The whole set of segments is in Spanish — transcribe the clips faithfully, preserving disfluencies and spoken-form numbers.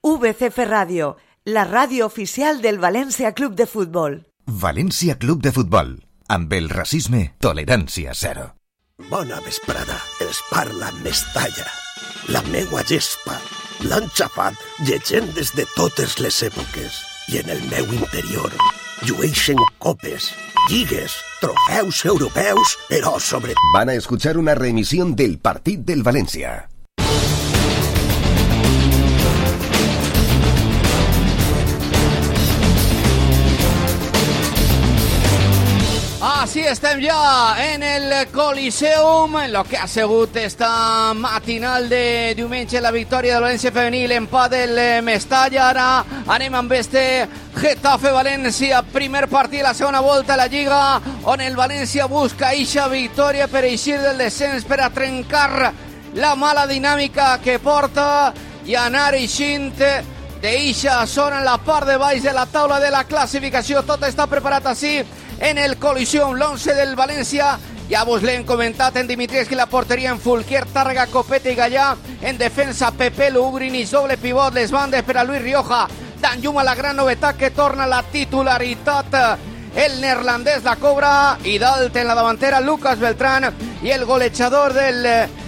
V C F Radio, la ràdio oficial del València Club de Futbol. València Club de Futbol. Amb el racisme, tolerància zero. Bona vesprada, els parla Mestalla. La meua gespa l'han xafat llegendes de totes les èpoques. I en el meu interior llueixen copes, lligues, trofeus europeus, però sobre... Van a escuchar una reemisión del Partit del València. Així estem ja en el Coliseum, en lo que ha sigut esta matinal de diumenge, la victòria del València femenil, empat del Mestalla. Ara anem amb este Getafe-València, primer partit, la segona volta a la Lliga, on el València busca eixa victòria per eixir del descens, per a trencar la mala dinàmica que porta i anar eixint d'eixa zona en la part de baix de la taula de la classificació. Tot està preparat així en el Coliseum, l'once del València. Ja vos l'hem comentat, en Dimitrievski la porteria, en Fulquier, Tàrrega, Copete i Gallà, en defensa Pepelu, Ugrinic, doble pivot, les bandes per a Luis Rioja, Dan Juma, la gran novetat que torna la titularitat, el neerlandès la cobra, i dalt en la davantera Lucas Beltrán, i el golejador del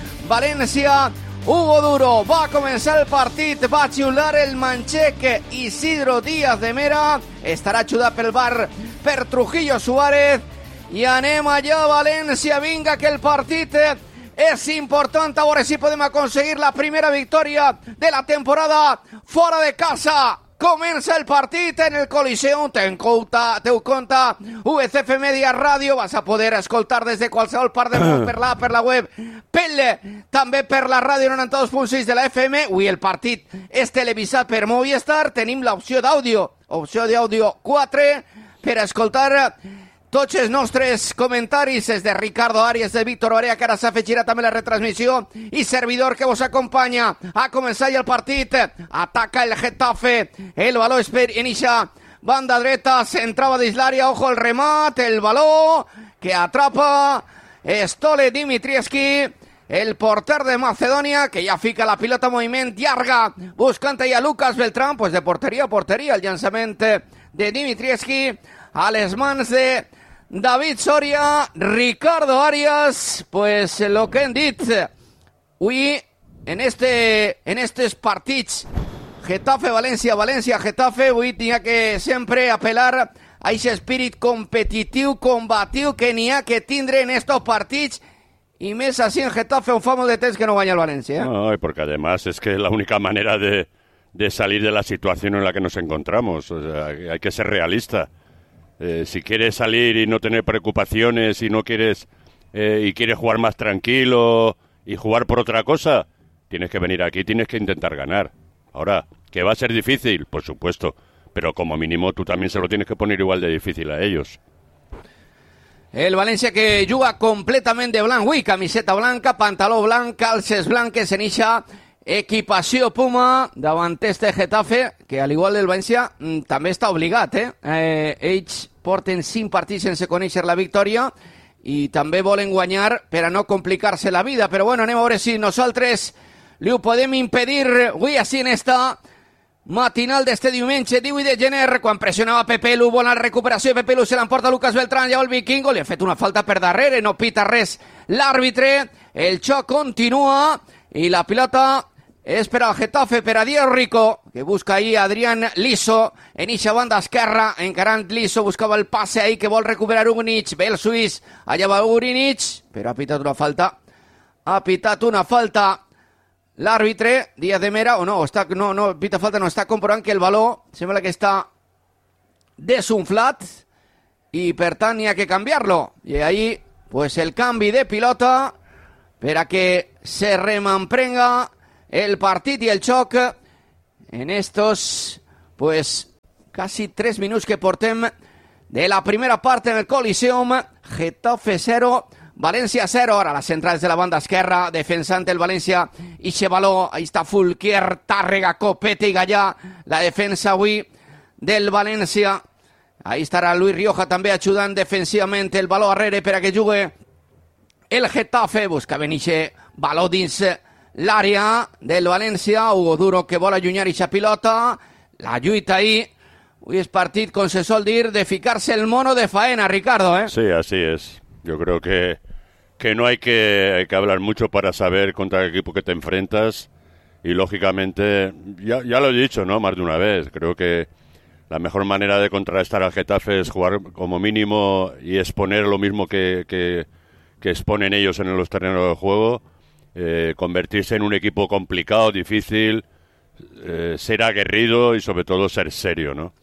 València, Hugo Duro. Va començar el partit, va xiular el manxec Isidro Díaz de Mera, estarà ajudat pel bar per Trujillo Suárez, i anem allà, València, vinga, que el partit és important, a veure si podem aconseguir la primera victòria de la temporada fora de casa. Comença el partit en el Coliseum, ten compte, teu compte, V C F Media Ràdio, vas a poder escoltar des de qualsevol part del món, per la, per la web, pel, també per la ràdio noranta-dos punt sis de la F M. Avui el partit és televisat per Movistar, tenim l'opció d'àudio, opció d'àudio quatre, per a escoltar tots els nostres comentaris, és de Ricardo Arias, de Víctor Barea, que ara s'afegirà també la retransmissió, i servidor que vos acompanya. A començar ja el partit, ataca el Getafe, el baló és per en ixa banda dreta, centrava dins l'àrea, ojo el remat, el baló que atrapa Stole Dimitrievski, el porter de Macedònia, que ja fica la pilota en moviment, llarga, buscant ja Lucas Beltrán, pues de porteria a porteria, el llançament de Dimitrievski a les mans de David Soria. Ricardo Arias, pues lo que hem dit avui en este en estos partits Getafe-València, València-Getafe, avui n'hi ha que sempre apel·lar a aquest espírit competitiu, combatiu que n'hi ha que tindre en estos partits, y més así en Getafe, un fa molt de temps que no guanya el València. ¿eh? No, porque además es que es la única manera de, de salir de la situación en la que nos encontramos. O sea, hay que ser realista. Eh, si quieres salir y no tener preocupaciones y no quieres eh, y quieres jugar más tranquilo y jugar por otra cosa, tienes que venir aquí, tienes que intentar ganar. Ahora, ¿que va a ser difícil? Por supuesto, pero como mínimo tú también se lo tienes que poner igual de difícil a ellos. El València que juga completament de blanc, ui, camiseta blanca, pantaló blanc, calces blanques en ixa equipació Puma davant este Getafe, que al igual del València també està obligat, eh? eh ells porten cinc partits sense conèixer la victòria i també volen guanyar per a no complicar-se la vida, però bueno, anem a veure si nosaltres li ho podem impedir avui així en esta matinal d'este diumenge divuit de gener, quan pressionava Pepelu, bona recuperació de Pepelu, se l'emporta Lucas Beltrán, ja el Vikingo, li ha fet una falta per darrere, no pita res l'àrbitre, el xoc continua i la pilota és per al Getafe, per a Diego Rico, que busca ahí a Adrián Liso, en ixa banda esquerra, encarant Liso, buscava el passe ahí que vol recuperar Ugrinic, ve el suís, allà va Ugrinic, però ha pitat una falta, ha pitat una falta l'àrbitre, Díaz de Mera, o no, està, no, no, pita falta, no, està comprovant que el baló sembla que està desunflat i per tant hi ha que canviar-lo, i ahí pues el canvi de pilota per a que se remamprenga el partit i el xoc en estos, pues, casi tres minuts que portem de la primera part en el Coliseum. Getafe cero, València cero. Ara les centrals de la banda esquerra, defensant el València, ixe baló, ahí està Fulquier, Tàrrega, Copete i Gallà, la defensa avui del València. Ahí estarà Luis Rioja també ajudant defensivament, el baló arrere per a que jugui el Getafe, busca ben ixe baló dins l'àrea del València. Hugo Duro que vol allunyar ixa pilota. La lluita ahí. Hoy es partit, com se sol dir, de ficarse el mono de faena, Ricardo, ¿eh? Sí, así es. Yo creo que, que no hay que, hay que hablar mucho para saber contra el equipo que te enfrentas. Y, lógicamente, ya, ya lo he dicho, ¿no? Más de una vez. Creo que la mejor manera de contrarrestar al Getafe es jugar como mínimo y exponer lo mismo que, que, que exponen ellos en los terrenos de juego. Eh, convertirse en un equipo complicado, difícil, eh, ser aguerrido y, sobre todo, ser serio, ¿no?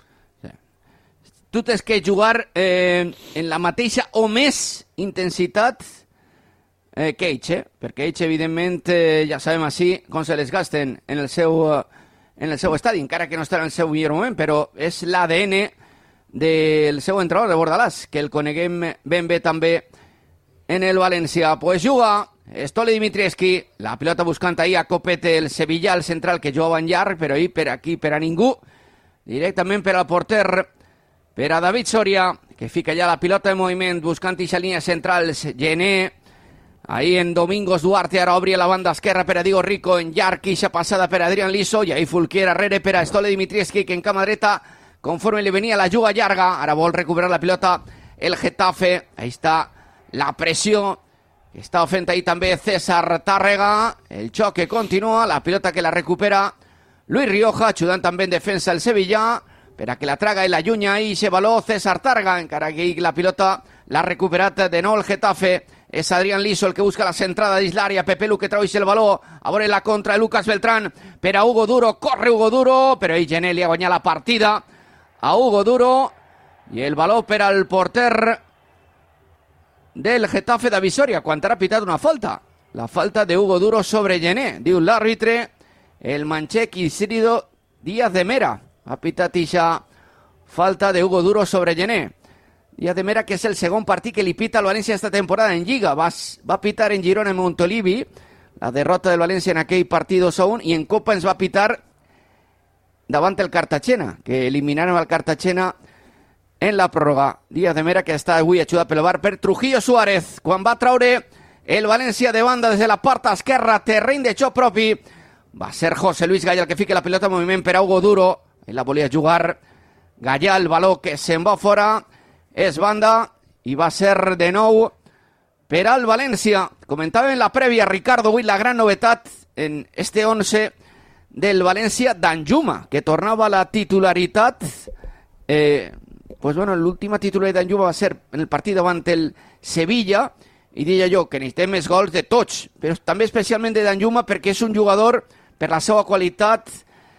Tu tens que jugar eh, en la mateixa o més intensitat eh, que ells, eh? perquè ells, evidentment, eh, ja sabem així com se les gasten en el seu, en el seu estadi, encara que no estarà en el seu millor moment, però és l'A D N del seu entrenador de Bordalàs, que el coneguem ben bé també en el València. Pues juga Stole Dimitrievski, la pilota buscant ahir a Copete, el Sevilla, el central, que jugava en llarg, però ahir per aquí, per a ningú, directament per al porter, per a David Soria, que fica ja la pilota en moviment, buscant ixa línia central, Gené, ahí en Domingos Duarte, ara obri a la banda esquerra per a Diego Rico, en llarg, ixa passada per a Adrián Liso, i ahí Fulquier arrere per a Stole Dimitrievski, que en cama dreta, conforme li venia la juga llarga, ara vol recuperar la pilota el Getafe, ahí està la pressió, que està fent ahí també César Tàrrega, el xoc que continua, la pilota que la recupera Luis Rioja, ajudant també en defensa el Sevilla, per a que la traga i la llunya i se való César Tàrrega, encara que la pilota l'ha recuperat de nou el Getafe. És Adrián Liso el que busca la centrada dins l'àrea, Pepe Lu que trau el valor, a veure la contra de Lucas Beltrán, per a Hugo Duro, corre Hugo Duro, però ell Gené li ha guanyat la partida a Hugo Duro, i el valor per al porter del Getafe de Visoria, quan ha pitat una falta, la falta de Hugo Duro sobre Gené, diu l'àrbitre, el manxec Isidro Díaz de Mera, ha pitat ixa falta de Hugo Duro sobre Gené. Díaz de Mera, que és el segon partit que li pita al València esta temporada en Lliga. Va, va pitar en Girona, en Montolivi, la derrota del València en aquell partit dos a un, i en Copa ens va pitar davant el Cartagena, que eliminaron al Cartagena en la pròrroga. Díaz de Mera, que està avui ajudat pel V A R per Trujillo Suárez, quan va traure el València de banda des de la part esquerra, terreny de xoc propi. Va ser José Luis Gallà el que fica la pilota en moviment per a Hugo Duro. Ell la volia jugar. Gallà, el valor que se'n va fora. És banda i va ser de nou per al València. Comentava en la prèvia, Ricardo, avui la gran novetat en este once del València, Danjuma, que tornava a la titularitat. Eh, pues bueno, l'última titularitat d'Danjuma va ser en el partit davant el Sevilla, i diria jo que necessitem més gols de tots, però també especialment de Danjuma, perquè és un jugador, per la seva qualitat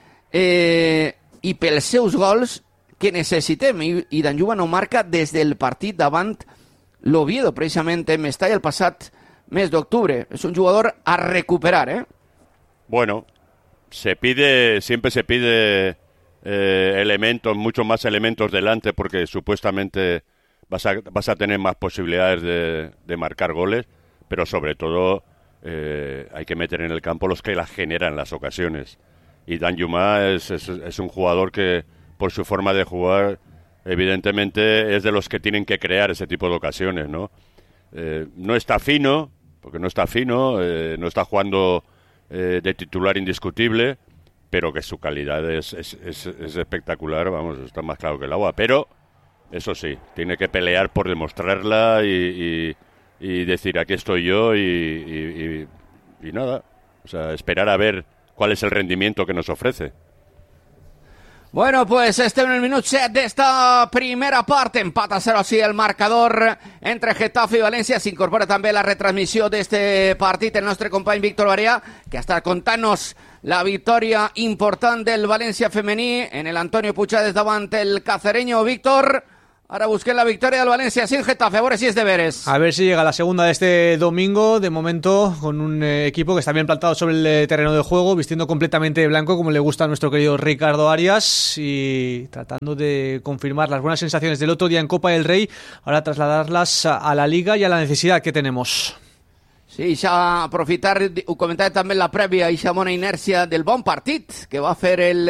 eh, i pels seus gols, que necessitem, i, i Danjuma no marca des del partit davant l'Oviedo, precisament en Mestalla el passat mes d'octubre. És un jugador a recuperar, ¿eh? Bueno, se pide, siempre se pide eh, elementos, muchos más elementos delante, porque supuestamente vas a, vas a tener más posibilidades de, de marcar goles, pero sobre todo eh, hay que meter en el campo los que las generan las ocasiones. Y Danjuma es, es, es un jugador que, por su forma de jugar, evidentemente es de los que tienen que crear ese tipo de ocasiones, ¿no? Eh, no está fino, porque no está fino, eh, no está jugando eh, de titular indiscutible, pero que su calidad es, es, es, es espectacular, vamos, está más claro que el agua. Pero, eso sí, tiene que pelear por demostrarla y, y, y decir, aquí estoy yo y, y, y, y nada, o sea, esperar a ver cuál es el rendimiento que nos ofrece. Bueno, pues este en el minut set d'esta primera part, empat a zero així el marcador entre Getafe i València. S'incorpora també la retransmissió d'este partit el nostre company Víctor Barea, que està contant-nos la victòria important del València femení en el Antonio Puigades davant el cacereño. Víctor, ahora busqué la victoria del Valencia sin Getafe, a ver si es de veres. A ver si llega la segunda de este domingo, de momento con un eh, equipo que está bien plantado sobre el eh, terreno de juego, vistiendo completamente de blanco como le gusta a nuestro querido Ricardo Arias y tratando de confirmar las buenas sensaciones del otro día en Copa del Rey, ahora trasladarlas a, a la Liga y a la necesidad que tenemos. Sí, ja aprofitar, ho comentava també en la prèvia, aquesta bona inèrcia del bon partit que va fer el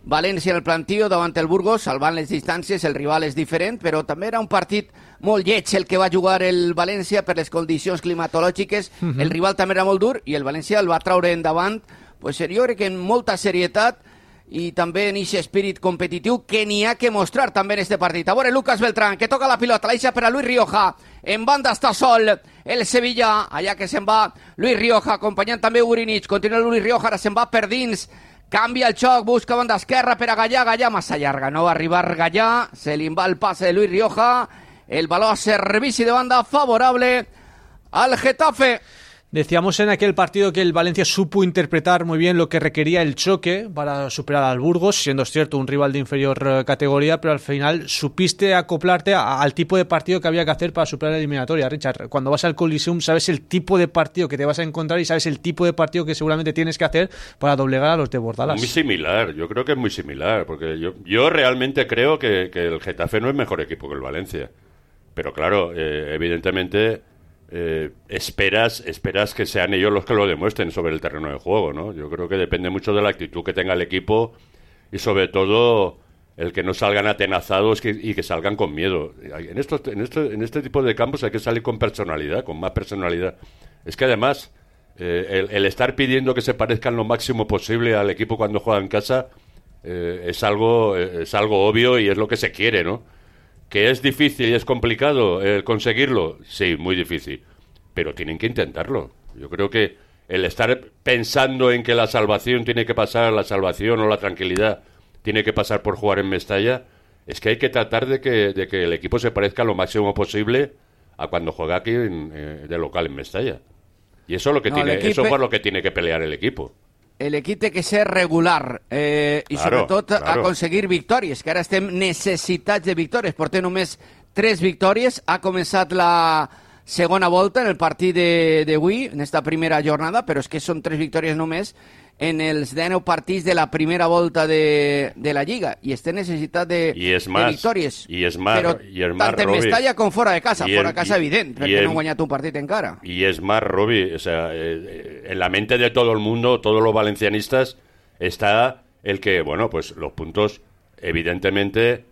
València en el plantío davant el Burgos, salvant les distàncies, el rival és diferent, però també era un partit molt lleig el que va jugar el València per les condicions climatològiques. Uh-huh. El rival també era molt dur i el València el va traure endavant, pues, jo crec que en molta serietat i també en aquest espírit competitiu que n'hi ha que mostrar també en este partit. A veure, Lucas Beltrán, que toca la pilota, la deixa per a Luis Rioja, en banda està sol el Sevilla, allà que se'n va Luis Rioja, acompanyant també Urinich, continua Luis Rioja, ara se'n va per dins, canvia el xoc, busca banda esquerra per a Gallà, Gallà massa llarga, no va arribar Gallà, se li va el passe de Luis Rioja, el baló a servici de banda favorable al Getafe. Decíamos en aquel partido que el Valencia supo interpretar muy bien lo que requería el choque para superar al Burgos, siendo cierto un rival de inferior categoría, pero al final supiste acoplarte a, al tipo de partido que había que hacer para superar la eliminatoria. Richard, cuando vas al Coliseum sabes el tipo de partido que te vas a encontrar y sabes el tipo de partido que seguramente tienes que hacer para doblegar a los de Bordalas. Muy similar, yo creo que es muy similar, porque yo, yo realmente creo que, que el Getafe no es mejor equipo que el Valencia. Pero claro, eh, evidentemente... Eh, esperas esperas que sean ellos los que lo demuestren sobre el terreno de juego, ¿no? Yo creo que depende mucho de la actitud que tenga el equipo y sobre todo el que no salgan atenazados que, y que salgan con miedo. En, estos, en, este, en este tipo de campos hay que salir con personalidad, con más personalidad. Es que además eh, el, el estar pidiendo que se parezcan lo máximo posible al equipo cuando juega en casa eh, es algo es algo obvio y es lo que se quiere, ¿no? ¿Que es difícil y es complicado eh, conseguirlo? Sí, muy difícil. Pero tienen que intentarlo. Yo creo que el estar pensando en que la salvación tiene que pasar, la salvación o la tranquilidad tiene que pasar por jugar en Mestalla, es que hay que tratar de que, de que el equipo se parezca lo máximo posible a cuando juega aquí en, eh, de local en Mestalla. Y eso es lo que no, tiene, eso es por lo que tiene que pelear el equipo. El equip té que ser regular eh, i claro, sobretot claro. aconseguir victòries, que ara estem necessitats de victòries. Portem només tres victòries. Ha començat la segona volta en el partit d'avui, en esta primera jornada, però és que són tres victòries només en els deu partits de la primera volta de, de la Lliga i estem necessitat de, más, de victòries. I és más, però i és más, tant en Mestalla com fora de casa, y fora de casa y, evident, perquè no han guanyat un partit encara. Y es más, Robi, o sea, eh, en la mente de todo el mundo, todos los valencianistas, está el que, bueno, pues los puntos, evidentemente,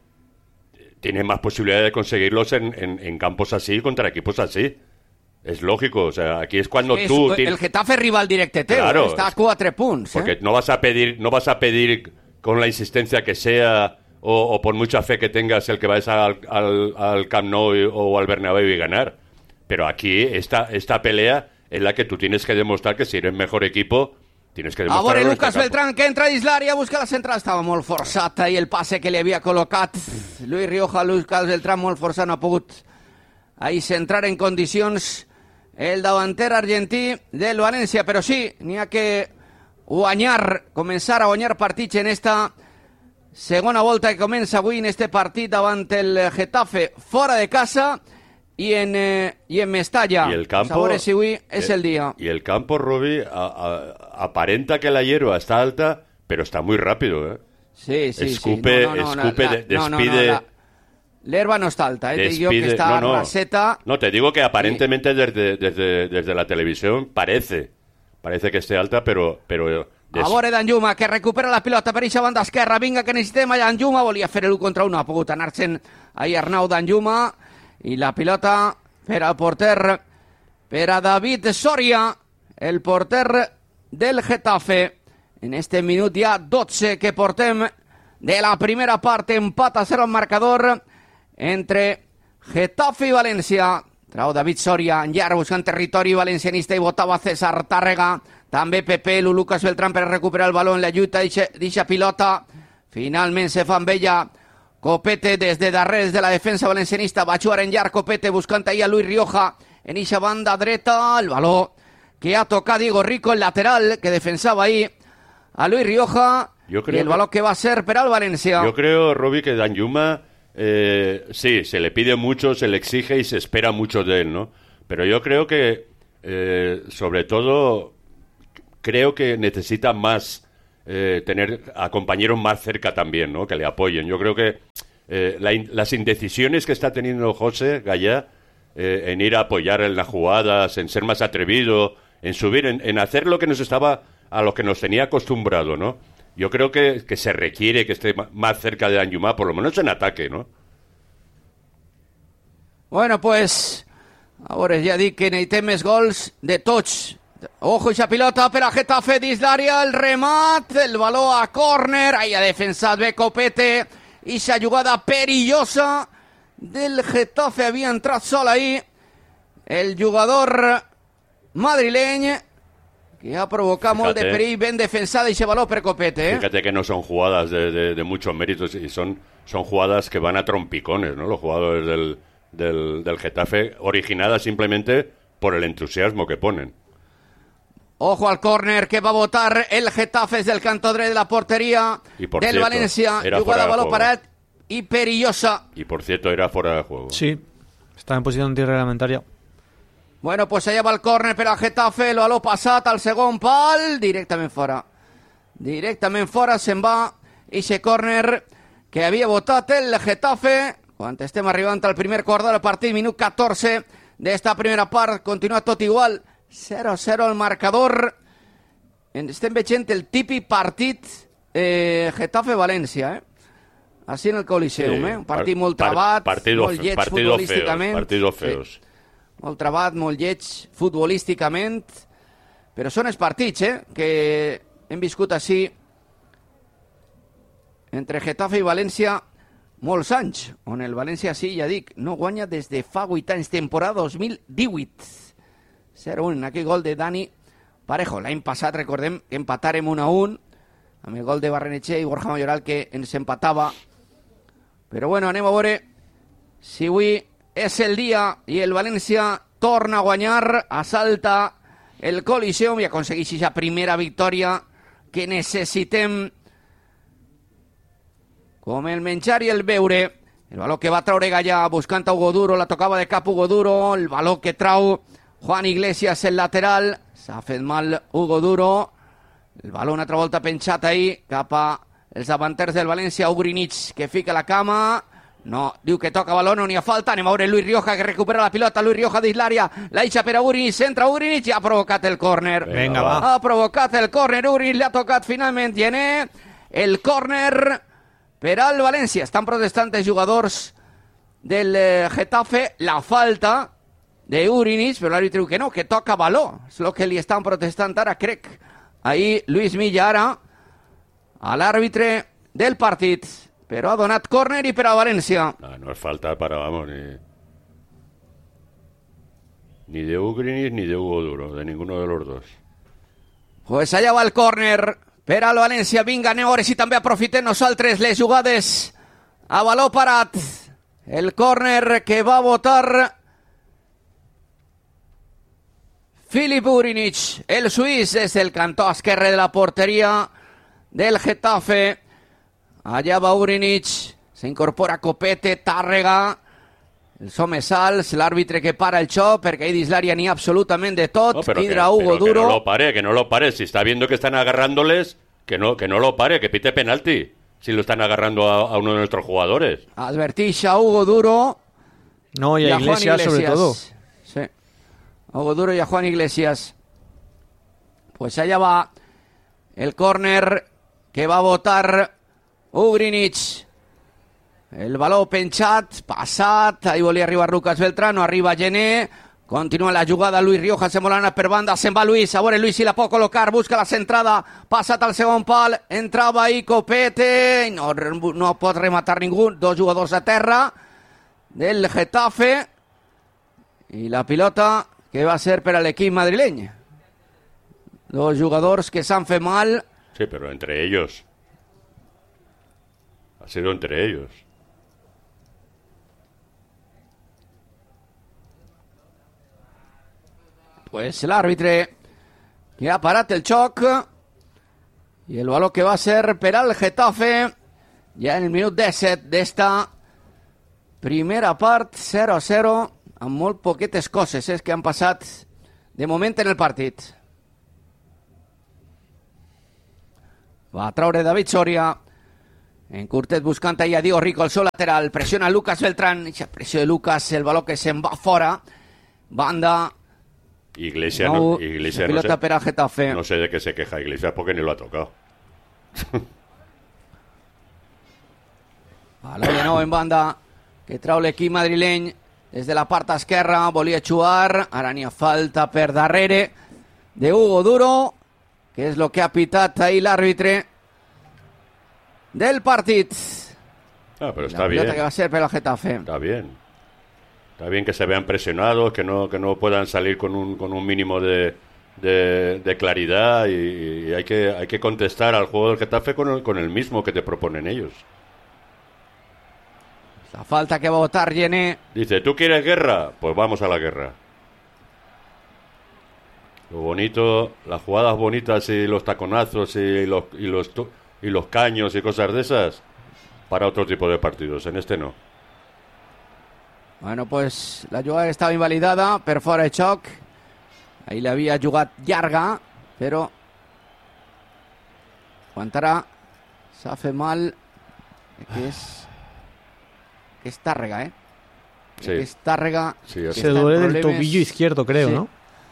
tienen más posibilidad de conseguirlos en, en, en campos así, contra equipos así. Es lógico, o sea, aquí es cuando es, tú... El Getafe rival directe teu, claro, está a quatre punts. Porque eh? no vas a pedir no vas a pedir con la insistencia que sea o, o por mucha fe que tengas el que vayas al, al, al Camp Nou o al Bernabéu y ganar. Pero aquí esta, esta pelea en la que tú tienes que demostrar que si eres mejor equipo, tienes que demostrar... A veure, Lucas Beltrán, que entra dins l'àrea, busca la central, estava molt forçat ahí el passe que li havia col·locat Luis Rioja. Lucas Beltrán molt forçat, no ha pogut ahí centrar en condicions el davanter argentí del València, però sí, n'hi ha que guanyar, començar a guanyar partits en esta segona volta que comença avui en este partit davant el Getafe fora de casa i en, eh, i en Mestalla. Y el campo, a veure si avui és eh, el dia. Y el campo, Robi, a, a, aparenta que la hierba está alta, pero está muy rápido, ¿eh? Sí, sí, escupe, sí. No, no, no, escupe, la, de, despide... No, no, no, la... L'herba no està alta, eh? Despide, te digo que está no, no. raseta. No, te digo que aparentemente desde, desde, desde la televisión parece, parece que esté alta, pero... pero des... A veure Danjuma, que recupera la pilota per eixa banda esquerra. Vinga, que necessitem a Danjuma. Volia fer l'u contra un, no ha pogut anar-se'n ahí Arnau Danjuma. I la pilota per al porter, per a David Soria, el porter del Getafe. En este minut ja dotze que portem de la primera part, empat a zero el marcador entre Getafe i València. Trau David Soria en llarg buscant territori valencianista i votava César Tàrrega. També Pepe, Lucas Beltrán per recuperar el baló en la lluita d'eixa pilota. Finalment se fa amb ella Copete des de darrere de la defensa valencianista. Va jugar en llarg Copete buscant ahí a Luis Rioja en eixa banda dreta. El baló que ha tocat Diego Rico, el lateral que defensava ahí a Luis Rioja. Yo creo y el balón que, que va a ser para el Valencia. Yo creo, Robi, que Danjuma eh, sí, se le pide mucho, se le exige y se espera mucho de él, ¿no? Pero yo creo que, eh, sobre todo, creo que necesita más eh, tener a compañeros más cerca también, ¿no? Que le apoyen. Yo creo que eh, la in, las indecisiones que está teniendo José Gallá eh, en ir a apoyar en las jugadas, en ser más atrevido, en subir, en, en hacer lo que nos estaba, a lo que nos tenía acostumbrado, ¿no? yo creo que, que se requiere que esté más cerca de Danjuma, por lo menos en ataque, ¿no? Bueno, pues ahora ya di que necesitem més gols de tots. Ojo esa pilota per a Getafe dins l'àrea, el remat, el baló a córner, ahí ha defensat bé Copete, i esa jugada perillosa del Getafe, havia entrat sol ahí el jugador madrileny, que ha provocado molt de perill, ben defensada ese baló per Copete. ¿eh? Fíjate que no son jugadas de, de, de muchos méritos, y son, son jugadas que van a trompicones, ¿no? Los jugadores del, del, del Getafe, originadas simplemente por el entusiasmo que ponen. Ojo al córner que va a votar el Getafe desde el canto de la portería del cierto, Valencia. Jugada balón para él y perillosa. Y por cierto, era fuera de juego. Sí, está en posición antirreglamentaria. Bueno, pues allà va el córner per al Getafe, el baló passat al segon pal, directament fora. Directament fora se'n va ixe córner que havia votat el Getafe. Quan estem arribant al primer quart del partit, minut catorze d'esta primera part, continua tot igual. cero a cero el marcador. Estem veient el típic partit eh, Getafe-València, eh? Així en el Coliseum, sí, eh? Un partit molt trabat, part, molt lleig futbolísticament. Partidos feos. Sí. Molt trabat, molt lleig futbolísticament. Però són els partits, eh? Que hem viscut així entre Getafe i València molts anys, on el València, sí, ja dic, no guanya des de fa vuit anys, temporada dos mil divuit. zero a un, en aquell gol de Dani Parejo. L'any passat, recordem, que empatarem un a un, amb el gol de Barrenetxer i Borja Mayoral, que ens empatava. Però bueno, anem a veure si avui és el dia i el València torna a guanyar, assalta el Coliseum i aconsegueix la primera victòria que necessitem, com el menjar i el beure. El baló que va traure Gallà buscant a Hugo Duro, la tocava de cap Hugo Duro, el baló que trau Juan Iglesias, el lateral, s'ha fet mal Hugo Duro, el baló una altra volta penjat ahí cap a els davanters del València, Ugrinic que fica la cama, no, diu que toca baló, no n'hi ha falta, anem a veure Luis Rioja que recupera la pilota, Luis Rioja dins l'àrea, la ixa per a Ugrinic, entra Ugrinic i ha provocat el córner. Vinga, va. Ha provocat el córner, Ugrinic li ha tocat finalment Gené, el córner per al València. Estan protestant els jugadors del Getafe la falta de Ugrinic, però l'àrbitre diu que no, que toca baló. És el que li estan protestant ara, crec. Ahí Luis Milla ara a l'àrbitre del partit, però ha donat córner i per a València. No, no es falta para, vamos, ni... Ni de Ugrinic ni de Hugo Duro, de ninguno de los dos. Pues allà va el córner per al València. Vinga, anem a veure si també aprofitem nosaltres les jugades a baló parat. El córner que va votar Filip Ugrinic, el suís, des del cantó esquerre de la porteria del Getafe. Allà va Ugrinic, s'incorpora Copete, Tàrrega, els homes alts, l'àrbitre que para el xoc, perquè ahí dins l'àrea n'hi ha absolutament de tot. No, pero Hidra que, Hugo pero Duro. Que no lo pare, que no lo pare. Si está viendo que están agarrándoles, que no, que no lo pare, que pite penalti. Si lo están agarrando a, a uno de nuestros jugadores. Advertix a Hugo Duro. No, y a, y a Iglesias, Juan sobre Iglesias. todo. Sí. A Hugo Duro y a Juan Iglesias. Pues allá va el córner que va a votar Ugrinic. El baló penjat, passat, ahí volia arribar Lucas Beltrán, arriba Gené, continua la jugada, Luis Rioja se molana per banda, se'n va Luis, a veure Luis si la pot col·locar, busca la centrada, passat al segon pal, entrava ahí Copete, no, no pot rematar ningú, dos jugadors a terra del Getafe, i la pilota que va ser per a l'equip madrileny. Dos jugadors que s'han fet mal. Sí, pero entre ellos. Ha sido entre ellos. Pues l'àrbitre que ha parat el xoc i el baló que va ser per al Getafe ja en el minut disset d'esta primera part, zero a zero, amb molt poquetes coses eh, que han passat de moment en el partit. Va a traure David Soria, en curtet buscant ahí a Diego Rico, el seu lateral, pressiona Lucas Beltrán, i pressió de Lucas, el baló que se'n va fora, banda. Iglesias, no, no, Iglesias pilota no, sé, per al Getafe. no sé de qué se queja Iglesias porque ni lo ha tocado. Baló de nou en banda que trau l'equip madrileny des de la part esquerra, volia xuar, ara n'hi ha falta per darrere de Hugo Duro, que és el que ha pitat ahir l'àrbitre del partit. Ah, pero La está pelota bien. que va a ser para el Getafe. Está bien. Está bien que se vean presionados, que no, que no puedan salir con un, con un mínimo de, de, de claridad y, y hay que, hay que contestar al juego del Getafe con el, con el mismo que te proponen ellos. La falta que va a votar Gené. Dice, ¿tú quieres guerra? Pues vamos a la guerra. Lo bonito, las jugadas bonitas y los taconazos y los, y los, y los caños y cosas de esas, para otro tipo de partidos. En este no. Bueno, pues la jugada estava invalidada per fora de xoc. Ahí l'havia jugat llarga, però aguantarà. S'ha fet mal. Que és... que és Tàrrega, eh? Sí. Que és Tàrrega. Sí, que Se està en duele del problemes. tobillo izquierdo, creo, Sí. ¿no?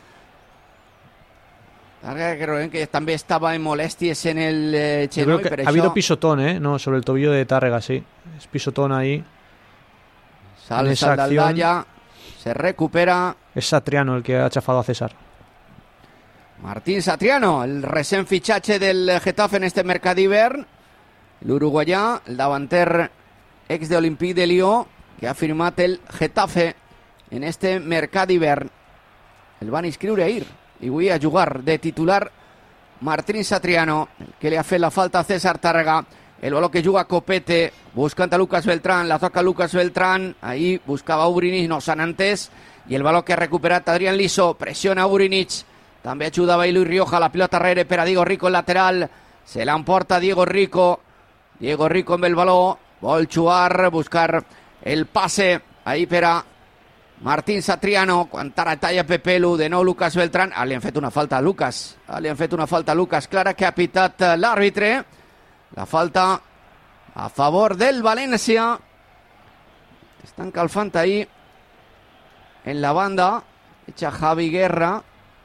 Tàrrega, que, que també estava en molèsties en el eh, Yo genoll, creo que per ha això habido pisotón, ¿eh? No, sobre el tobillo de Tárrega, sí. Es pisotón ahí. sal, en esa sal acción. d'Aldalla, se recupera. Es Satriano el que ha chafado a César. Martín Satriano, el recent fitxatge del Getafe en este mercat d'hivern. L'uruguaià, el davanter ex de Olympique de Lió, que ha firmat el Getafe en este mercat d'hivern. El van inscriure ahir i avui a jugar de titular Martín Satriano, el que li ha fet la falta a César Tàrrega. El baló que juga Copete, buscant a Lucas Beltrán, la toca Lucas Beltrán, ahí buscava Urinich, no s'han entès, i el baló que ha recuperat Adrián Liso, pressiona Urinich, també ajudava Luis Rioja, la pilota darrere per a Diego Rico en lateral, se l'emporta Diego Rico, Diego Rico amb el baló, vol xuar, buscar el passe, ahí per a Martín Satriano, quan ara talla Pepelu, de nou Lucas Beltrán, ah, li han fet una falta a Lucas, ah, li han fet una falta a Lucas, clara que ha pitat l'àrbitre, la falta a favor del València. Estan calfant ahí en la banda, echa Javi Guerra.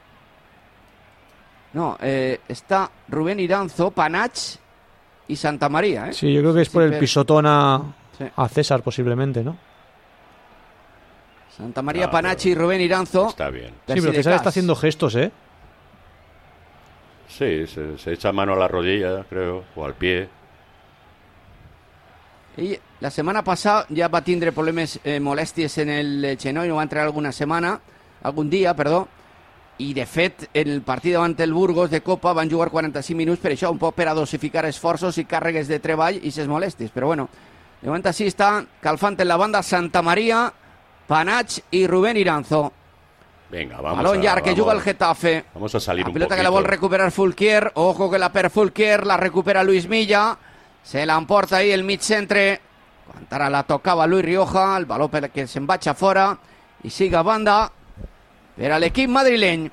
No, eh, está Rubén Iranzo, Panach y Santa María, ¿eh? Sí, yo creo que es por Sí, el pero- pisotón a, Sí. a César posiblemente, ¿no? Santa María, Ah, Panach pero- y Rubén Iranzo. Está bien. Sí, Percy pero de César Cas. está haciendo gestos, ¿eh? Sí, se, se echa mano a la rodilla, creo, o al pie. I la setmana passada ja va tindre problemes eh, molèsties en el genoll, no va entrar alguna setmana, algun dia, perdó, i de fet en el partit davant el Burgos de Copa van jugar quaranta-cinc minuts, per això un poc per a dosificar esforços i càrregues de treball i ses molèsties, però bueno, de moment així està calfant en la banda Santa María, Panach i Rubén Iranzo. Venga, vamos Balón a, llarg que vamos, juga el Getafe. vamos a salir La un pelota poquito. que la vol recuperar Fulquier. Ojo que la per Fulquier, la recupera Luis Milla. Se la emporta ahí el mig centre. Quan ara la tocava Luis Rioja, el baló per que se'n vaig a fora i sigue a banda per a l'equip madrileny.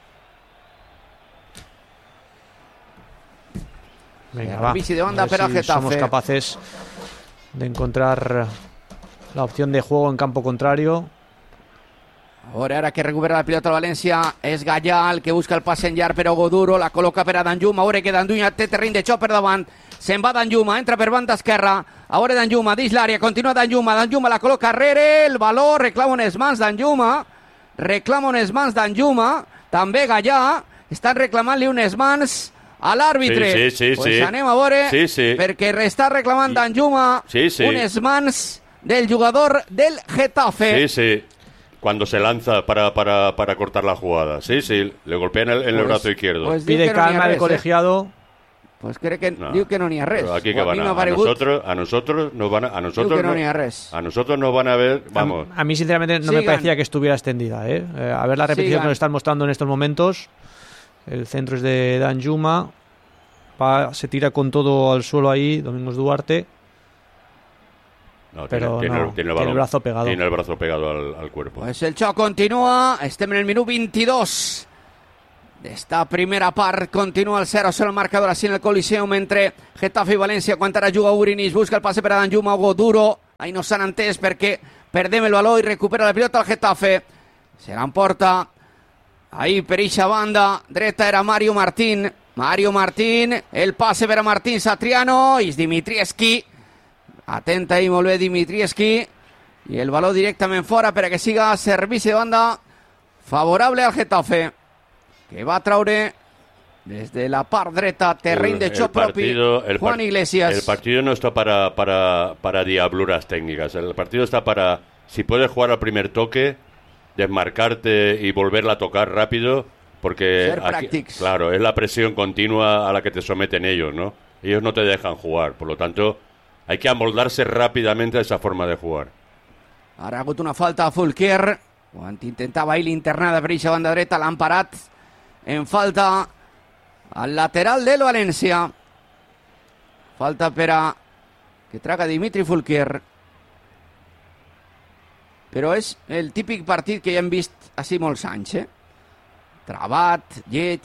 Venga, va. Servicio de banda A ver para si Getafe. somos capaces de encontrar la opción de juego en campo contrario. Ahora, ara que recupera la pilota al València és Gallà el que busca el pas en llarg per a Hugo Duro, la col·loca per a Danjuma, a veure que Danjuma té terreny de xoc per davant, se'n va Danjuma, entra per banda esquerra, a veure Danjuma, dins l'àrea, continua Danjuma, Danjuma la col·loca rere, el valor, reclama unes mans Danjuma, reclama unes mans Danjuma, també Gallà, estan reclamant-li unes mans a l'àrbitre. Sí, sí, sí, pues sí. anem a veure, Sí, sí. perquè està reclamant Danjuma Sí, sí. unes mans del jugador del Sí, Getafe. sí. Cuando se lanza para, para, para cortar la jugada. Sí, sí, le golpean en el, en el Pues- brazo izquierdo. pues diu Pide que no n'hi ha calma el res, eh? colegiado. Pues crec que No. diu que no n'hi ha res. Pero aquí O que a van mi a, m'ha a paregut, nosotros, a nosotros nos van a, a nosotros que no no- n'hi ha res. a nosotros nos van a ver, vamos. A, a mí, sinceramente, no me Sigan. parecía que estuviera extendida. ¿eh? Eh, a ver la repetición Sigan. que nos están mostrando en estos momentos. El centro es de Danjuma. Va, se tira con todo al suelo ahí, Domingos Duarte. No, Pero tiene, no, tiene, tiene el balón- el brazo pegado. Tiene el brazo pegado al, al cuerpo. Pues el xoc continua, estem en el minut vint-i-dos d'esta primera part, continua el zero a zero el marcador així en el Coliseum entre Getafe i València, quan ara juga Urinis, busca el passe per a Danjuma, Hugo Duro, ahí no s'han entès perquè perdem el baló i recupera la pilota al Getafe, se l'emporta ahí per eixa banda, dreta era Mario Martín, Mario Martín, el pase per a Martín Satriano, i Dimitrievski, atenta ahí molt bé Dimitrievski, i el baló directament fora per a que siga servici de banda favorable al Getafe, que va traure des de la part dreta, terreny de xoc propi, Juan Iglesias. El partido no está para, para, para diabluras técnicas, el partido está para, si puedes jugar al primer toque, desmarcarte y volverla a tocar rápido, porque aquí, claro, es la presión continua a la que te someten ellos, ¿no? Ellos no te dejan jugar, por lo tanto hay que amoldarse rápidamente a esa forma de jugar. Ara ha hagut una falta a Fulquier, quan intentava ahir l'internada per eixa banda dreta, l'han parat en falta al lateral del València. Falta per a que traga Dimitri Fulquier. Però és el típic partit que ja hem vist així molts anys, eh? Trabat, lleig.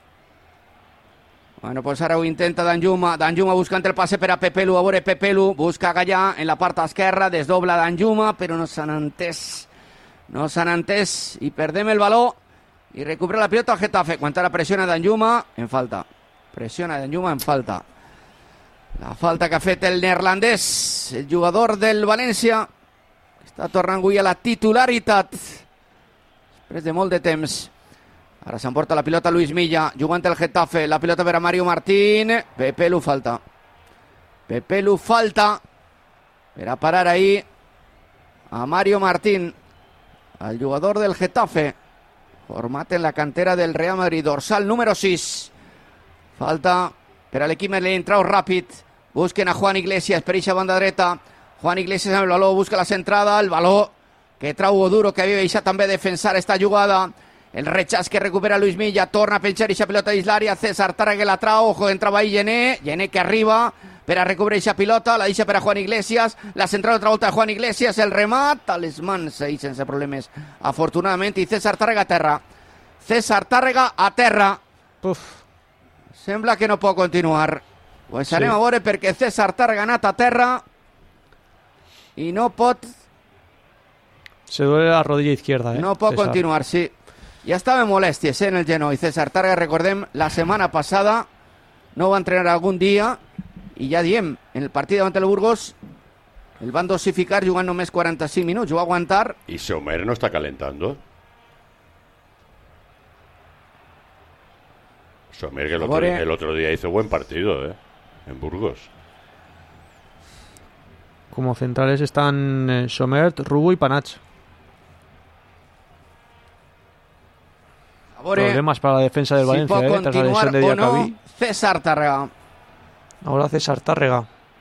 Bueno, pues ara ho intenta Danjuma. Danjuma buscant el passe per a Pepelu. A veure, Pepelu busca Gallà en la part esquerra. Desdobla Danjuma, però no s'han entès. No s'han entès i perdem el baló. I recupera la pilota al Getafe. Quan ara pressiona Danjuma, en falta. Pressiona Danjuma, en falta. La falta que ha fet el neerlandès, el jugador del València, està tornant avui a la titularitat després de molt de temps. Ara s'emporta la pilota Luis Milla, jugant el Getafe, la pilota per a Mario Martín, Pepelu falta. Pepelu falta per a parar ahí a Mario Martín, el jugador del Getafe, format en la cantera del Real Madrid, dorsal número sis. Falta per a l'equip Merlin, trau ràpid, busquen a Juan Iglesias per eixa banda dreta. Juan Iglesias amb el baló, busca la centrada, el baló que trau Oduro, que havia deixat també defensar esta jugada. El rechaç que recupera Luis Milla, torna a penjar eixa pilota dins l'àrea, César Tàrrega la trau, ojo, entrava ahí Gené, Gené que arriba per a recuperar eixa pilota, la deixa per a Juan Iglesias, la central otra volta a Juan Iglesias, el remat a les mans ahí sense problemes, afortunadament, i César Tàrrega a terra. César Tàrrega a terra. Uf. Sembla que no pot continuar. Pues anem Sí. a veure perquè César Tàrrega ha anat a terra i no pot... Se duele la rodilla izquierda, ¿eh? No pot César. continuar, sí. Ja estava en molèsties eh, en el genoll. César Tàrrega, recordem, la setmana passada no va entrenar algun dia i ja diem, en el partit davant el Burgos el van dosificar jugant només quaranta-cinc minuts, ho va aguantar. ¿Y Sommer no está calentando? Sommer que el otro, Ahora... el otro día hizo buen partido, ¿eh? En Burgos. Como centrales están eh, Somert, Rubo y Panach. Problemas para la defensa del si Valencia, pot eh, tras la continuar lesión de o no Diacabí. César Tàrrega. Ahora César Tàrrega.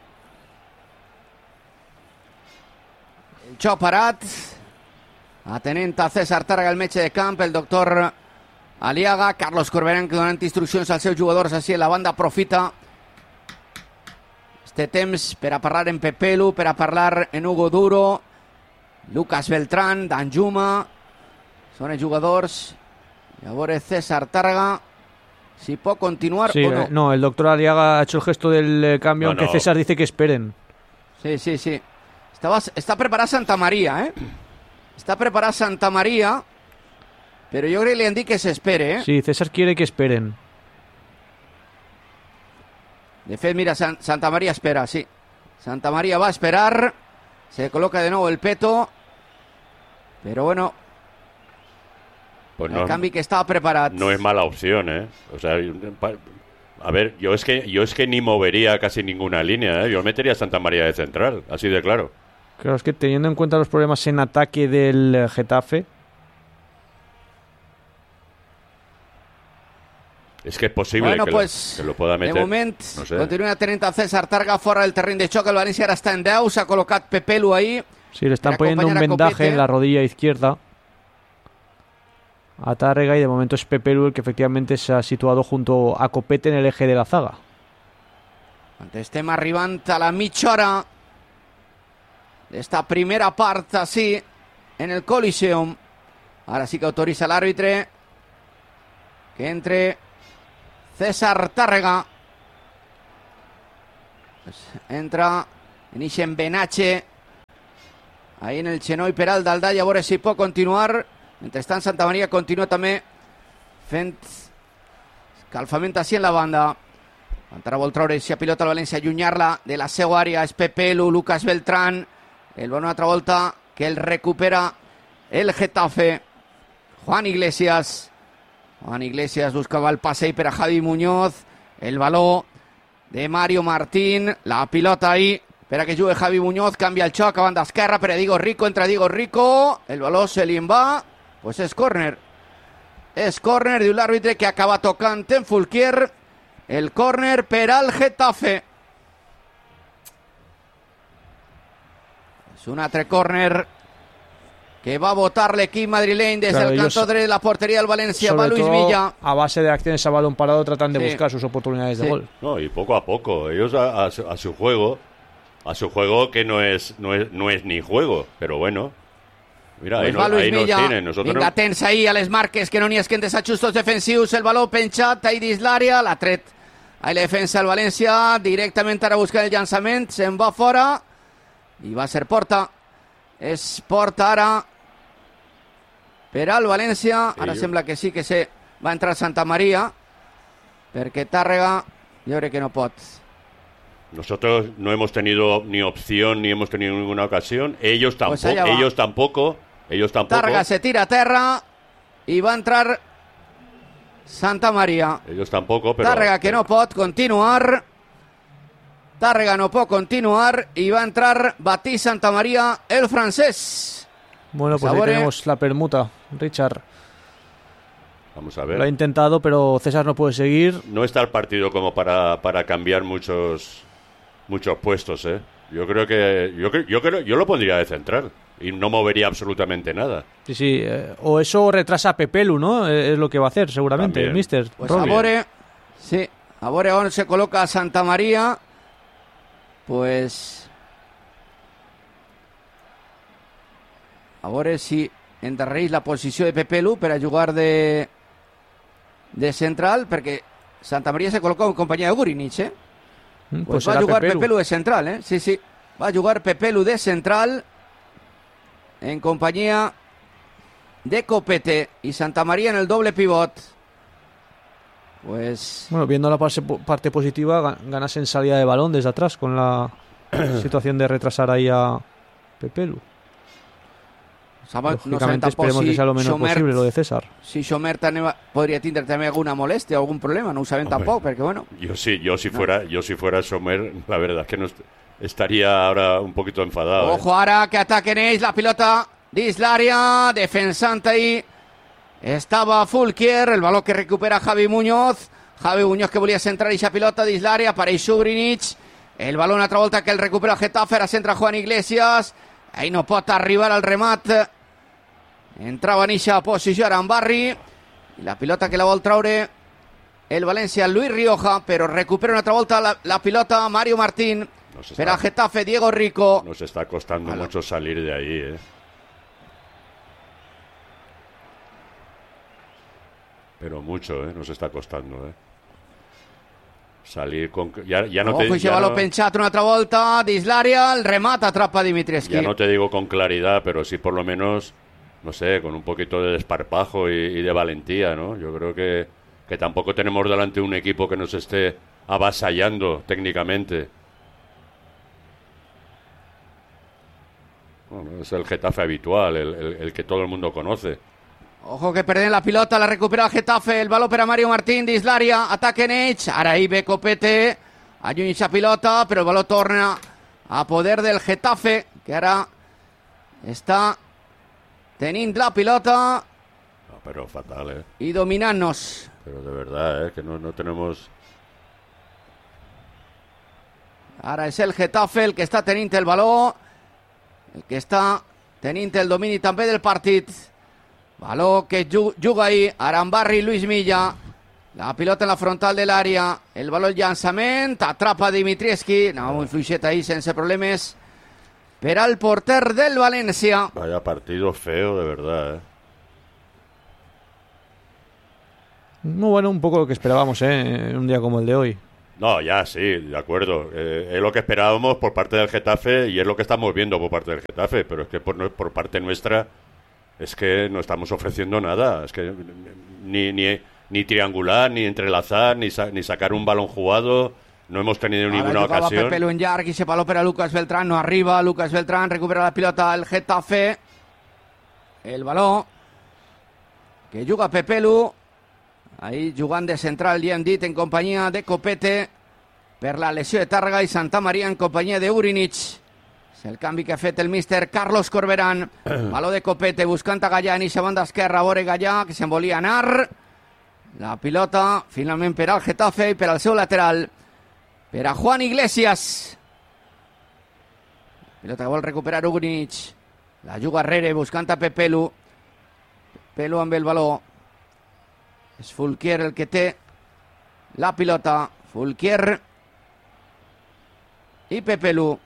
El xoc parat, atenent a César Tàrrega, el metge de camp, el doctor Aliaga, Carlos Corberán, que donant instruccions als seus jugadors així en la banda, aprofita este temps per a parlar en Pepelu, per a parlar en Hugo Duro, Lucas Beltrán, Danjuma, són els jugadors. Y ahora César Tàrrega, si puede continuar sí, o no. Eh, no, el doctor Aliaga ha hecho el gesto del eh, cambio, No, aunque no. César dice que esperen. Sí, sí, sí. Estaba, está preparada Santa María, ¿eh? Está preparada Santa María, pero yo creo que le han dicho que se espere, ¿eh? Sí, César quiere que esperen. De fet, mira, San, Santa María espera, sí. Santa María va a esperar. Se coloca de nuevo el peto. Pero bueno, Pues el no, canvi que estaba preparado. no es mala opción, ¿eh? O sea, pa- a ver, yo es que yo es que ni movería casi ninguna línea, ¿eh? Yo metería a Santa María de central, así de claro. Claro, es que teniendo en cuenta los problemas en ataque del eh, Getafe, Es que es posible Bueno, que, pues, lo, que lo pueda meter. de moment, no sé. continua tenint a César Tàrrega fora del terreny de xoc. El València ara està en deu. S'ha col·locat Pepelu ahí. sí, le están Para poniendo un acompañar a vendaje Copete. en la rodilla izquierda a Tàrrega, y de momento es Pepelu el que efectivamente se ha situado junto a Copete en el eje de la zaga. Estem arribant a la mitja hora d'esta primera part així en el Coliseum. Ara sí que autoritza l'àrbitre que entre César Tàrrega. Pues entra en ixen Benache ahí en el genoll per al d'Aldà, i a veure si pot continuar. Mentrestant Santa Maria continua també fent Calfamenta així en la banda. Entrarà vol treure si a pilota el València, allunyar-la de la seva àrea. És Pepelu, Lucas Beltrán. El balón una altra volta que el recupera el Getafe. Juan Iglesias. Juan Iglesias buscava el passe per a Javi Muñoz. El baló de Mario Martín. La pilota ahí per a que jugui Javi Muñoz. Canvia el xoc a banda esquerra per a Diego Rico. Entra Diego Rico. El baló se li en va. Pues és córner. És córner, diu l'àrbitre, que acaba tocant en Fulquier. El córner per al Getafe. És un altre córner que va a votar l'equip madrileny des Claro, del ellos- cantó dret de la portería del Valencia. Va Sobre Luis todo Villa. a base de acciones a balón parado tratan de Sí. buscar sus oportunidades Sí. de gol. No, y poco a poco. Ellos a, a su, a su juego, a su juego que no es, no es, no es ni juego, pero bueno. Mira, ahí, Pues no- va Luis ahí nos Villa. tienen. Nosotros Vinga, no- atents ahir a les marques, que no n'hi esquen desajustos defensius. El baló penjat ahí dins l'àrea. L'ha tret ahí la defensa del València. Directament ara buscant el llançament. Se'n va fora. I va ser porta. És porta ara per al València. Ara Sí, jo- sembla que sí que se va entrar Santa Maria, perquè Tàrrega jo crec que no pot. Nosotros no hemos tenido ni opción ni hemos tenido ninguna ocasión. Ellos Pues tampoco. allá va. ellos tampoco. Ellos tampoco. Tàrrega se tira a terra i va entrar Santa Maria. Ellos tampoco, pero. Tàrrega que no pot continuar. Tàrrega no pot continuar i va entrar Batí Santa Maria, el francès. Bueno, pues ahí Sabore. tenemos la permuta. Richard Vamos a lo ha ver. intentado, pero César no puede seguir. No está el partido como para, para cambiar muchos muchos puestos, ¿eh? Yo creo que yo creo, yo creo yo lo pondría de central y no movería absolutamente nada. Sí, sí. eh, o eso o retrasa a Pepelu, ¿no? Eh, es lo que va a hacer, seguramente, También. el mister. Pues Robles. a veure, sí, a veure on se col·loca Santa Maria. Pues a veure si endarrereix la posició de Pepelu per a jugar de de central, perquè Santa Maria se col·loca en companyia de Gurinic, eh? Mm, Pues, Pues va a será jugar Pepelu. Pepelu de central, ¿eh? Sí, sí. Va a jugar Pepelu de central en compañía de Copete y Santa María en el doble pivot. Pues Bueno, viendo la parte, parte positiva, ga- ganas en salida de balón desde atrás con la situación de retrasar ahí a Pepelu. sabe- no sabem Lógicamente tampoc esperemos si que sea lo menos Xomert, posible lo de César. si Xomert també podria tindre també alguna molèstia o algun problema, no ho sabem Hombre. tampoc, perquè bueno, Yo sí, yo si fuera, yo si fuera Sommer, la verdad es que no est- estaría ahora un poquito enfadado. ¿eh? ojo ara que ataquen ells la pilota dins l'àrea, defensant ahí estava Fulquier, el baló que recupera Javi Muñoz, Javi Muñoz que volia centrar eixa pilota dins l'àrea, apareix Sugrinic, el baló una altra volta que el recupera el Getafe, ara centra Juan Iglesias, ahí no pot arribar al remat, entrava en eixa posició Arambarri, i la pilota que la vol traure el València, Luis Rioja, però recupera una altra volta la, la pilota Mario Martín, Nos per al está, Getafe, Diego Rico. nos está costando Aló. mucho salir de ahí, ¿eh? Pero mucho, ¿eh? Nos está costando, ¿eh? Salir con... Ya, ya no te, Ojo, i ya baló no- penjat una altra volta dins l'àrea, el remat atrapa Dimitrievski. ya no te digo con claridad, pero sí por lo menos, no sé, con un poquito de desparpajo y, y de valentía, ¿no? Yo creo que, que tampoco tenemos delante un equipo que nos esté avasallando técnicamente. Bueno, es el Getafe habitual, el, el- el que todo el mundo conoce. Ojo que perden la pilota, la recupera el Getafe, el baló per a Mario Martín dins l'àrea, ataquen ells, ara hi ve Copete, allunya la pilota, però el baló torna a poder del Getafe, que ara està tenint la pilota No, pero fatal, ¿eh? i dominant-nos. Pero de verdad, ¿eh? Que no, no tenemos... Ara és el Getafe el que està tenint el baló, el que està tenint el domini també del partit. Baló que ju- juga ahí Arambarri, Luis Milla. La pilota en la frontal de l'àrea. El baló, el llançament. Atrapa Dimitrievski. No, muy fluixet ahí, sense problemes. Per al porter del València. Vaya partido feo, de verdad, ¿eh? Muy bueno, un poco lo que esperábamos, ¿eh? En un día como el de hoy. No, ya sí, de acuerdo. Eh, es lo que esperábamos por parte del Getafe y es lo que estamos viendo por parte del Getafe, pero es que por, no- por parte nuestra es que no estamos ofreciendo nada. Es que ni, ni, ni triangular, ni entrelazar, ni, sa- ni sacar un balón jugado. No hemos tenido Ahora ninguna jugaba ocasión. Pepelu en llarg y se paló per a Lucas Beltrán, no arriba. Lucas Beltrán recupera la pilota el Getafe. El baló que juga Pepelu. Ahí jugant de central, ja hem dit, en companyia de Copete per la lesió de Tàrrega i Santa Maria en companyia de Urinic. És el canvi que ha fet el míster Carlos Corberán. Baló de Copete buscant a Gallà en eixa banda esquerra. Vore Gallà, que se'n volia anar. La pilota finalment per al Getafe i per al seu lateral, per a Juan Iglesias. Pilota que vol recuperar Urinic. La juga Herrera buscant a Pepelu. Pepelu amb el baló. És Fulquier el que té la pilota. Fulquier i Pepelu.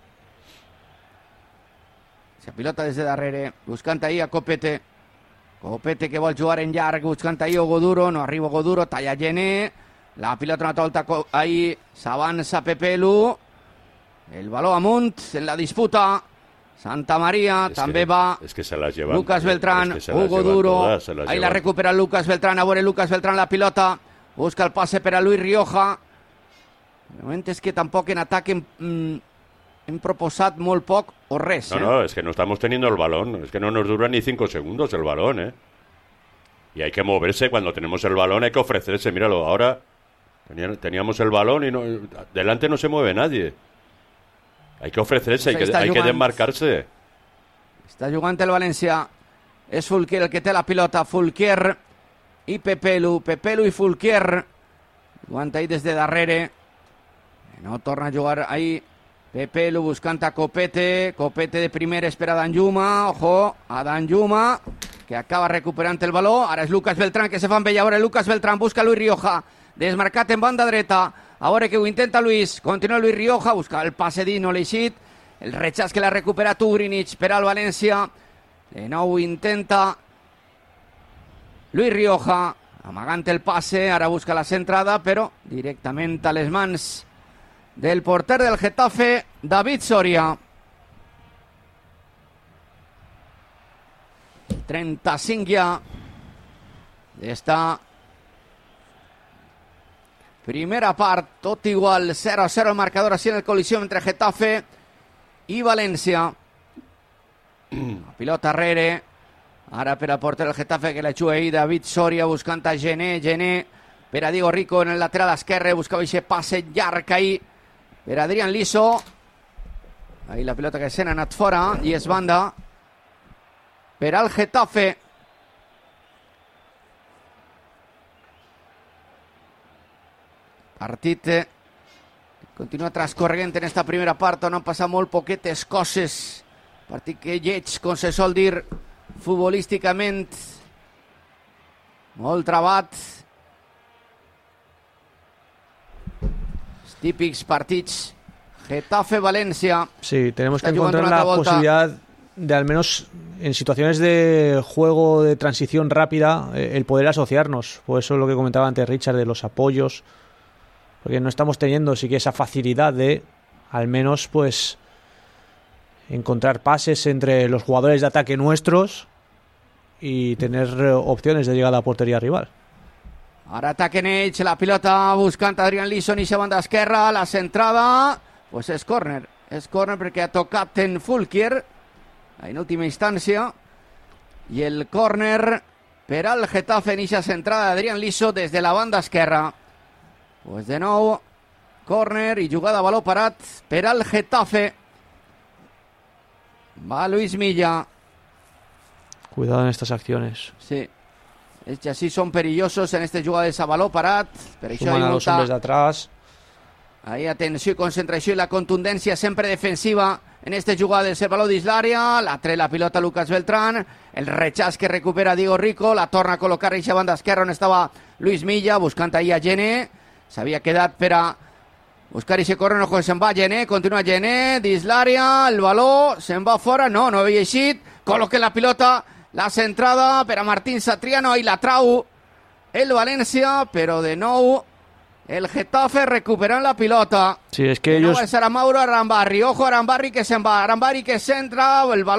La pilota des de darrere, buscant ahir a Copete. Copete que vol jugar en llarg, buscant ahir Ogoduro, no arriba Ogoduro, talla Gené. La pilota una volta ahir, s'avança Pepelu. El baló amunt en la disputa. Santa Maria, Es també que, va es que se las llevan, Lucas Beltrán, es que se las Hugo llevan Duro. todas, se las Ahí la llevan. recupera Lucas Beltrán, a veure Lucas Beltrán la pilota. Busca el passe per a Luis Rioja. De moment és que tampoc en atac hem, mm, hem proposat molt poc o res. No, eh? no, es que no estamos teniendo el balón. Es que no nos dura ni cinco segundos el balón, ¿eh? Y hay que moverse. Cuando tenemos el balón hay que ofrecerse. Míralo, ahora tenía- teníamos el balón y no, delante no se mueve nadie. Hay que ofrecerse, hay Pues ahí que, está hay que jugant. desmarcarse. Està jugant el València. És Fulquier el que té la pilota. Fulquier i Pepelu. Pepelu i Fulquier. Jugant ahí des de darrere. No torna a jugar ahí Pepelu buscant a Copete. Copete de primera espera Danjuma. Ojo a Danjuma, que acaba recuperant el baló. Ara és Lucas Beltrán que se fa amb ell. A veure, Lucas Beltrán busca Luis Rioja. Desmarcat en banda dreta. A veure que ho intenta Luis. Continua Luis Rioja. Busca el passe dit, no l'ha eixit. El rechaç que l'ha recuperat Urinic per al València. De nou intenta Luis Rioja. Amagant el passe. Ara busca la centrada, però directament a les mans del porter del Getafe, David Soria. trenta-cinc ja d'esta primera part, tot igual, zero a zero el marcador així en el col·lisió entre Getafe i València. La pilota Herrera, ara per al porter del Getafe que la juga ahí, David Soria buscant a Gené, Gené per a Diego Rico en el lateral esquerre, buscava aquest passe llarg ahí per a Adrián Liso. Ahí la pilota que se n'ha anat fora i és banda per al Getafe. Partit eh, continua transcorrent en esta primera part on han passat molt poquetes coses. Partit que lleig, com se sol dir, futbolísticament molt trabat. Els típics partits Getafe-València. Sí, tenemos que Está jugando encontrar una la otra vuelta. posibilidad de, al menos en situaciones de juego de transición rápida, eh, el poder asociarnos. Por eso es lo que comentaba antes Richard de los apoyos, porque no estamos teniendo sí que esa facilidad de, al menos, pues encontrar pases entre los jugadores de ataque nuestros y tener eh, opciones de llegada a portería rival. Ara ataquen ells, la pilota buscant Adrián Liso en eixa banda esquerra, la centrada, pues és córner, és córner perquè ha tocat en Fulquier en última instància, i el córner per al Getafe en eixa centrada d'Adrián Liso des de la banda esquerra. Pues de nou, córner i jugada a baló parat per al Getafe. Va Luis Milla. Cuidado en estas acciones. Sí. Es que así son perillosos en este jugades a baló parat. Per això Suman hi a los hombres de molta... atrás. Ahí atenció i concentració i la contundència sempre defensiva en este jugades. El baló dins l'àrea, la tre la pilota Lucas Beltrán, el rechaç que recupera Diego Rico, la torna a col·locar a eixa banda esquerra on estava Luis Milla, buscant ahí a Gené. S'havia quedat per a buscar i se corre, no se'n va Gené, continua Gené, dins l'àrea, el baló se'n va fora, no, no havia eixit, col·loca la pilota, la centrada per a Martín Satriano, i la trau el València, però de nou el Getafe recuperant la pilota. Sí, es que De nou ellos és ara Mauro Arambarri, ojo Arambarri que se'n va, Arambarri que centra, el baló